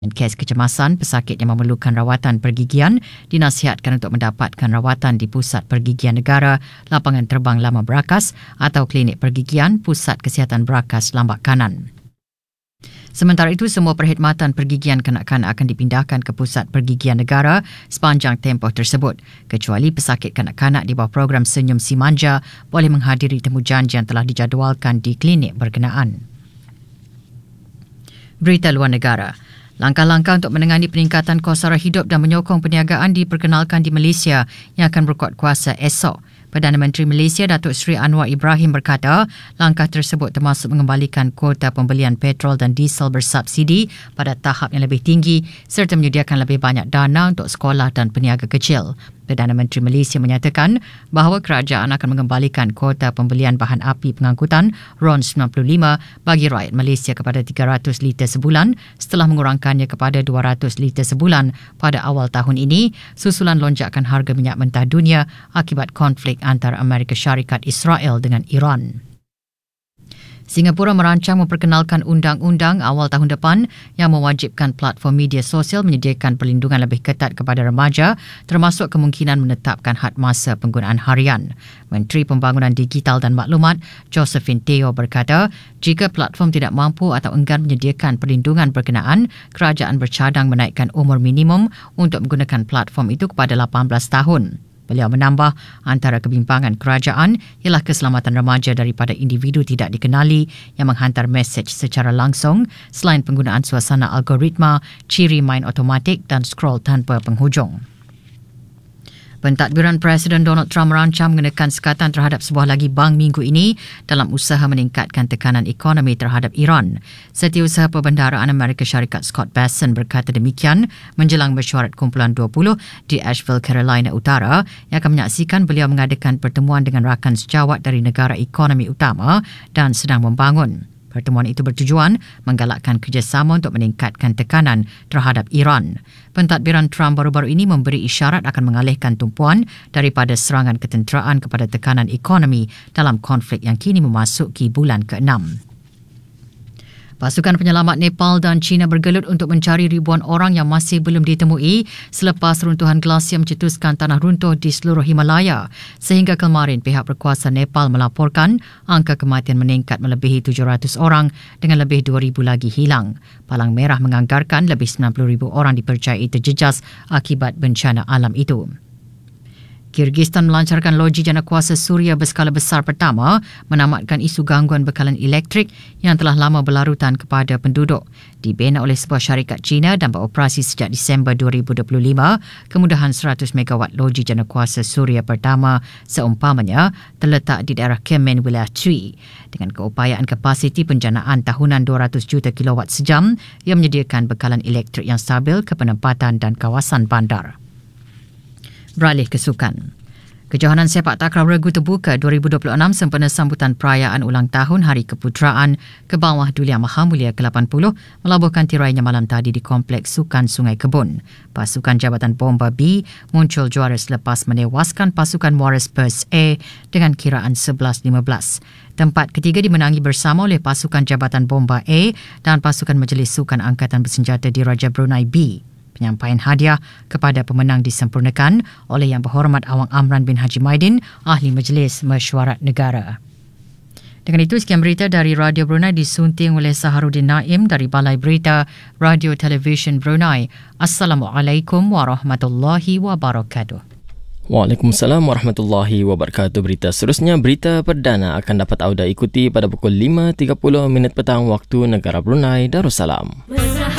Kes kecemasan, pesakit yang memerlukan rawatan pergigian dinasihatkan untuk mendapatkan rawatan di Pusat Pergigian Negara, Lapangan Terbang Lama Berakas atau Klinik Pergigian Pusat Kesihatan Berakas Lambak Kanan. Sementara itu, semua perkhidmatan pergigian kanak-kanak akan dipindahkan ke Pusat Pergigian Negara sepanjang tempoh tersebut, kecuali pesakit kanak-kanak di bawah program Senyum Si Manja boleh menghadiri temujanji yang telah dijadualkan di klinik berkenaan. Berita luar negara. Langkah-langkah untuk menangani peningkatan kos sara hidup dan menyokong perniagaan diperkenalkan di Malaysia yang akan berkuat kuasa esok. Perdana Menteri Malaysia Datuk Seri Anwar Ibrahim berkata, langkah tersebut termasuk mengembalikan kuota pembelian petrol dan diesel bersubsidi pada tahap yang lebih tinggi serta menyediakan lebih banyak dana untuk sekolah dan peniaga kecil. Perdana Menteri Malaysia menyatakan bahawa kerajaan akan mengembalikan kuota pembelian bahan api pengangkutan RON 95 bagi rakyat Malaysia kepada 300 liter sebulan setelah mengurangkannya kepada 200 liter sebulan pada awal tahun ini susulan lonjakan harga minyak mentah dunia akibat konflik antara Amerika Syarikat Israel dengan Iran. Singapura merancang memperkenalkan undang-undang awal tahun depan yang mewajibkan platform media sosial menyediakan perlindungan lebih ketat kepada remaja termasuk kemungkinan menetapkan had masa penggunaan harian. Menteri Pembangunan Digital dan Maklumat Josephine Teo berkata, jika platform tidak mampu atau enggan menyediakan perlindungan berkenaan, kerajaan bercadang menaikkan umur minimum untuk menggunakan platform itu kepada 18 tahun. Beliau menambah antara kebimbangan kerajaan ialah keselamatan remaja daripada individu tidak dikenali yang menghantar mesej secara langsung selain penggunaan suasana algoritma, ciri main automatik dan scroll tanpa penghujung. Pentadbiran Presiden Donald Trump merancang mengenakan sekatan terhadap sebuah lagi bank minggu ini dalam usaha meningkatkan tekanan ekonomi terhadap Iran. Setiausaha Perbendaharaan Amerika Syarikat Scott Bessent berkata demikian menjelang mesyuarat kumpulan 20 di Asheville, Carolina Utara yang akan menyaksikan beliau mengadakan pertemuan dengan rakan sejawat dari negara ekonomi utama dan sedang membangun. Pertemuan itu bertujuan menggalakkan kerjasama untuk meningkatkan tekanan terhadap Iran. Pentadbiran Trump baru-baru ini memberi isyarat akan mengalihkan tumpuan daripada serangan ketenteraan kepada tekanan ekonomi dalam konflik yang kini memasuki bulan ke-6. Pasukan penyelamat Nepal dan China bergelut untuk mencari ribuan orang yang masih belum ditemui selepas runtuhan glasier mencetuskan tanah runtuh di seluruh Himalaya. Sehingga kemarin pihak berkuasa Nepal melaporkan angka kematian meningkat melebihi 700 orang dengan lebih 2,000 lagi hilang. Palang Merah menganggarkan lebih 90,000 orang dipercayai terjejas akibat bencana alam itu. Kyrgyzstan melancarkan loji janakuasa Suria berskala besar pertama menamatkan isu gangguan bekalan elektrik yang telah lama berlarutan kepada penduduk. Dibina oleh sebuah syarikat China dan beroperasi sejak Disember 2025, kemudahan 100 megawatt loji janakuasa Suria pertama seumpamanya terletak di daerah Kemen, wilayah Tui. Dengan keupayaan kapasiti penjanaan tahunan 200 juta kilowatt sejam yang menyediakan bekalan elektrik yang stabil ke penempatan dan kawasan bandar. Beralih ke sukan. Kejohanan sepak takraw regu terbuka 2026 sempena sambutan perayaan ulang tahun Hari Keputeraan ke bawah Duli Yang Maha Mulia ke-80 melabuhkan tirainya malam tadi di Kompleks Sukan Sungai Kebun. Pasukan Jabatan Bomba B muncul juara selepas menewaskan pasukan Morris Perth A dengan kiraan 11-15. Tempat ketiga dimenangi bersama oleh pasukan Jabatan Bomba A dan pasukan Majlis Sukan Angkatan Bersenjata Diraja Brunei B. Penyampaian hadiah kepada pemenang disempurnakan oleh Yang Berhormat Awang Amran bin Haji Maidin, Ahli Majlis Mesyuarat Negara. Dengan itu, sekian berita dari Radio Brunei disunting oleh Saharuddin Naim dari Balai Berita Radio Television Brunei. Assalamualaikum warahmatullahi wabarakatuh. Waalaikumsalam warahmatullahi wabarakatuh. Berita seterusnya, berita perdana akan dapat anda ikuti pada pukul 5.30 minit petang waktu negara Brunei Darussalam.